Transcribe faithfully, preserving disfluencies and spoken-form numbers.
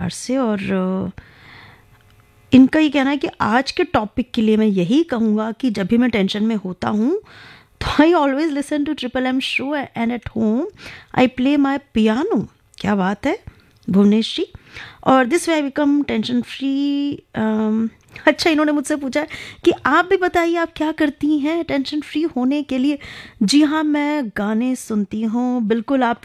प्यार से। और uh, इनका ये कहना है कि आज के टॉपिक के लिए मैं यही कहूँगा कि जब भी मैं टेंशन में होता हूँ तो I always listen to triple M show and at home I play my piano. क्या बात है भुवनेश जी। और this way I become tension free. अच्छा, इन्होंने मुझसे पूछा है कि आप भी बताइए आप क्या करती हैं टेंशन फ्री होने के लिए। जी हाँ, मैं गाने सुनती हूँ, बिल्कुल आप